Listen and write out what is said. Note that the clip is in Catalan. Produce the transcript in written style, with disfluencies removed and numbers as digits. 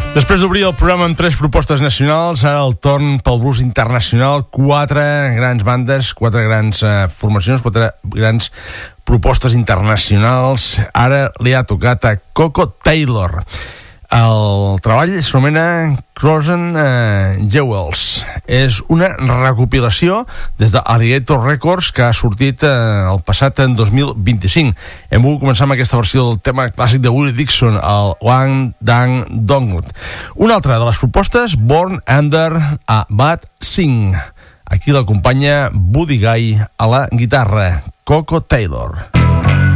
Després d'obrir el programa amb 3 propostes nacionals, ara el torn pel blues internacional, 4 grans bandes, 4 grans formacions, 4 grans propostes internacionals. Ara li ha tocat a Koko Taylor. El treball s'anomena Crossen Jewels. És una recopilació des d'Alligator Records que ha sortit el passat en 2025. Hem volgut començar amb aquesta versió del tema clàssic de Willie Dixon, el Wang Dang Dongwood. Una altra de les propostes, Born Under a Bad Sing. Aquí l'acompanya Buddy Guy a la guitarra, Koko Taylor.